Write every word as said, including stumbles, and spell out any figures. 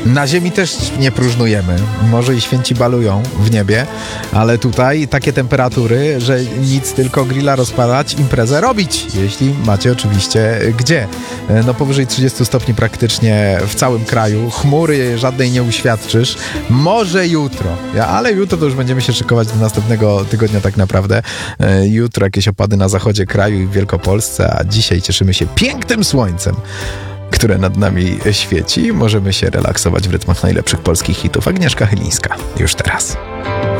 Na ziemi też nie próżnujemy. Może i święci balują w niebie, ale tutaj takie temperatury, że nic, tylko grilla rozpalać, imprezę robić, jeśli macie oczywiście gdzie. No powyżej trzydziestu stopni praktycznie w całym kraju. Chmury żadnej nie uświadczysz. Może jutro, ale jutro to już będziemy się szykować do następnego tygodnia tak naprawdę. Jutro jakieś opady na zachodzie kraju i w Wielkopolsce, a dzisiaj cieszymy się pięknym słońcem, które nad nami świeci. Możemy się relaksować w rytmach najlepszych polskich hitów. Agnieszka Chylińska już teraz.